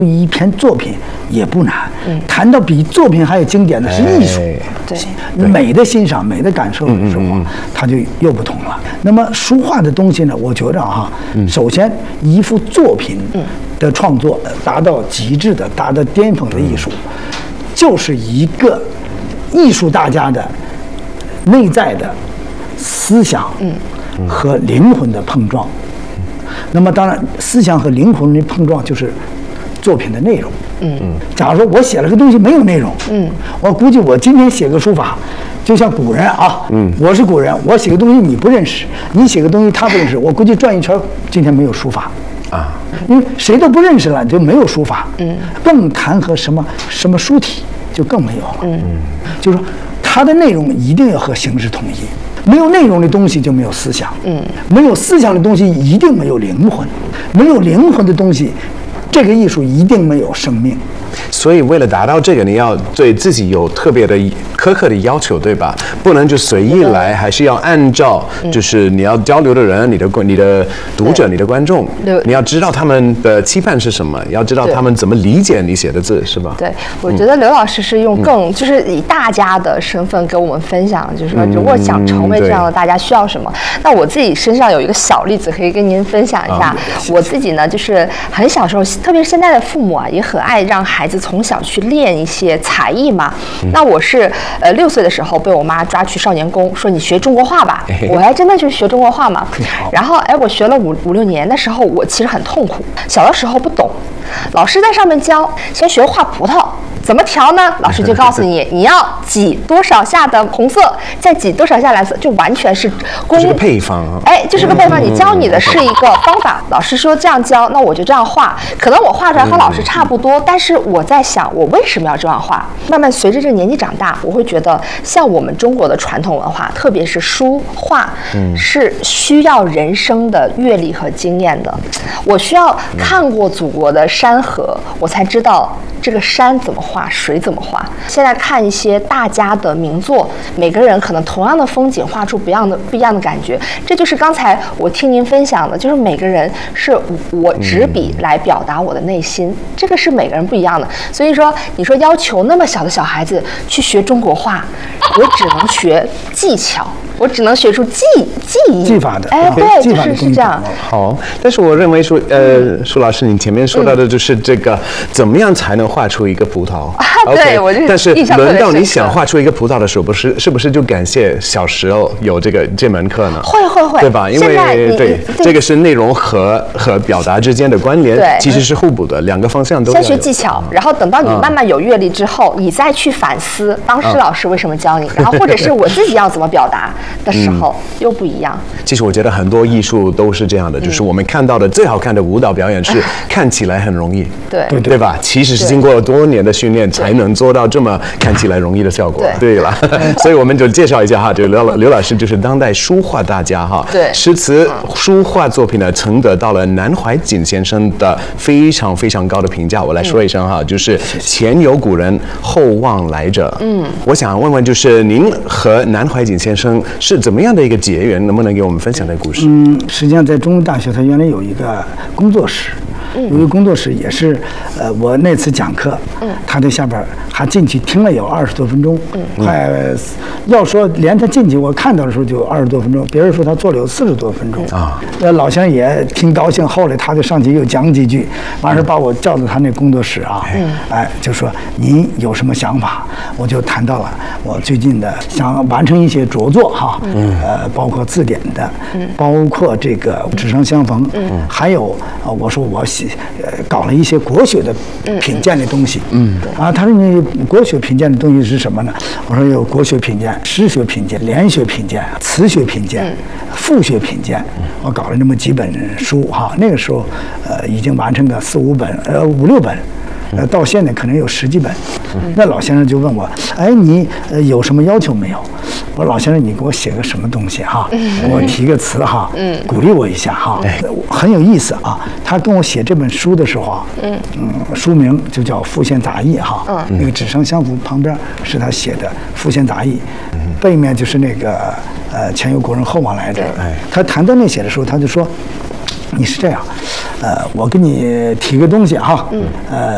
一篇作品也不难，谈到比作品还有经典的是艺术， 对美的欣赏、美的感受的时候，它就又不同了。那么书画的东西呢，我觉着哈，首先一幅作品的创作达到极致的、达到巅峰的艺术，就是一个艺术大家的内在的思想和灵魂的碰撞。那么当然，思想和灵魂的碰撞就是作品的内容。假如说我写了个东西没有内容，我估计我今天写个书法，就像古人啊，我是古人，我写个东西你不认识，你写个东西他不认识，我估计转一圈今天没有书法啊，因为谁都不认识了，就没有书法，更谈和什么书体就更没有了，就是说它的内容一定要和形式统一，没有内容的东西就没有思想，没有思想的东西一定没有灵魂，没有灵魂的东西，这个艺术一定没有生命。 所以为了达到这个，你要对自己有特别的苛刻的要求，对吧？不能就随意来，还是要按照就是你要交流的人、你的读者、你的观众，你要知道他们的期盼是什么，要知道他们怎么理解你写的字，是吧？ 对，我觉得刘老师是用就是以大家的身份给我们分享，就是说如果想成为这样的大家需要什么。那我自己身上有一个小例子可以跟您分享一下。我自己呢，就是很小时候，特别是现在的父母啊，也很爱让孩子从小去练一些才艺嘛。那我是6岁的时候被我妈抓去少年宫，说你学中国画吧。我还真的就是学中国画嘛。然后我学了5、6年，那时候我其实很痛苦。小的时候不懂，老师在上面教，先学画葡萄。怎么调呢？老师就告诉你，你要挤多少下的红色，再挤多少下蓝色，就完全是这是个配方啊。 就是个配方。你教你的是一个方法，老师说这样教，那我就这样画。可能我画出来和老师差不多，但是我在想，我为什么要这样画？慢慢随着这个年纪长大，我会觉得，像我们中国的传统文化，特别是书画，是需要人生的阅历和经验的。我需要看过祖国的山河，我才知道这个山怎么画，水怎么画。现在看一些大家的名作，每个人可能同样的风景画出不一样的感觉。这就是刚才我听您分享的，就是每个人是我执笔来表达我的内心，这个是每个人不一样的。所以说，你说要求那么小的小孩子去学中国画，我只能学技巧，我只能学出技艺技法的。 对，就是这样。 好，但是我认为说，舒老师，你前面说到的就是这个，怎么样才能画出一个葡萄？ 对，我就但是轮到你想画出一个葡萄的时候，是不是就感谢小时候有这门课呢？ 会， 对吧？因为对这个是内容和表达之间的关联，其实是互补的，两个方向都要有。 先学技巧，然后等到你慢慢有阅历之后，你再去反思当时老师为什么教你，然后或者是我自己要怎么表达的时候又不一样。 其实我觉得很多艺术都是这样的，就是我们看到的最好看的舞蹈表演是看起来很容易，对吧？其实是经过多年的训练才能做到这么看起来容易的效果。对了，所以我们就介绍一下哈，这刘老师就是当代书画大家哈，诗词书画作品呢曾得到了南怀瑾先生的非常非常高的评价。我来说一声哈，就是前有古人，后望来者。我想问问，就是您和南怀瑾先生是怎么样的一个结缘？能不能给我们分享这个故事？ 实际上在中文大学，它原来有一个工作室。有一个工作室也是，我那次讲课，他在下边还进去听了有20多分钟，快要说连他进去我看到的时候就20多分钟，别人说他做了有40多分钟啊。老先生也挺高兴，后来他就上去又讲几句，完事把我叫到他那工作室啊，就说您有什么想法？我就谈到了我最近的想完成一些着作哈，包括字典的，包括这个纸上相逢，还有我说我搞了一些国学的品鉴的东西，他说你国学品鉴的东西是什么呢？我说有国学品鉴、诗学品鉴、联学品鉴、词学品鉴、赋学品鉴，我搞了那么几本书哈。那个时候已经完成个4、5本，5、6本。到现在可能有10几本。那老先生就问我，你有什么要求没有？我说老先生，你给我写个什么东西哈？我提个词哈，鼓励我一下哈。很有意思啊。他跟我写这本书的时候啊，书名就叫《赋闲杂艺》哈。那个纸上相符旁边是他写的《赋闲杂艺》，背面就是那个前有古人后望来者。他谈到那写的时候，他就说。你是这样，我给你提个东西哈，